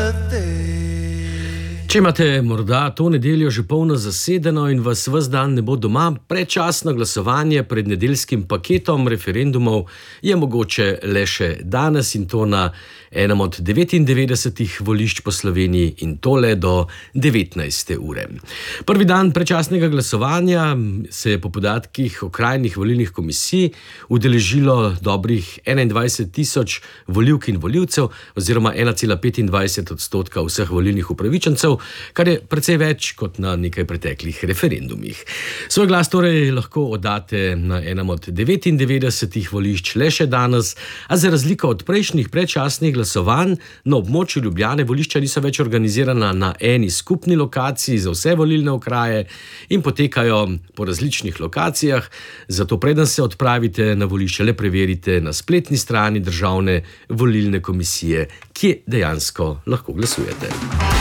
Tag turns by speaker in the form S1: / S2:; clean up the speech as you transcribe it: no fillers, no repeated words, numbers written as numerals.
S1: Če imate morda to nedeljo že polno zasedeno in vas ves dan ne bo doma, predčasno glasovanje pred nedeljskim paketom referendumov je mogoče le še danes in to na enem od 99 volišč po Sloveniji in tole do 19. ure. Prvi dan predčasnega glasovanja se je po podatkih okrajnih volilnih komisij udeležilo dobrih 21.000 volivk in volivcev oziroma 1,25% vseh volilnih upravičencev, kar je precej več kot na nekaj preteklih referendumih. Svoj glas torej lahko oddate na enem od 99 volišč le še danes, a za razliko od prejšnjih predčasnih glasovanj na območju Ljubljane volišča niso več organizirana na eni skupni lokaciji za vse volilne okraje in potekajo po različnih lokacijah, zato preden se odpravite na volišče, le preverite na spletni strani Državne volilne komisije, kje dejansko lahko glasujete.